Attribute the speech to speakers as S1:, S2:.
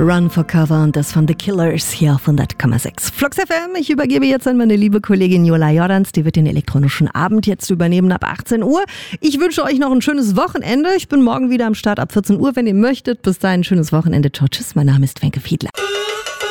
S1: Run for Cover und das von The Killers hier auf 100,6. Flux FM, ich übergebe jetzt an meine liebe Kollegin Jola Jordans, die wird den elektronischen Abend jetzt übernehmen ab 18 Uhr. Ich wünsche euch noch ein schönes Wochenende. Ich bin morgen wieder am Start ab 14 Uhr, wenn ihr möchtet. Bis dahin ein schönes Wochenende. Ciao, tschüss, mein Name ist Wenke Fiedler.